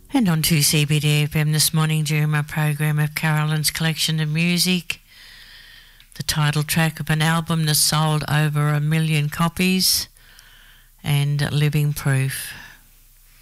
And on to CBD-FM this morning during my program of Carolyn's Collection of Music, the title track of an album that sold over 1 million copies, and Living Proof.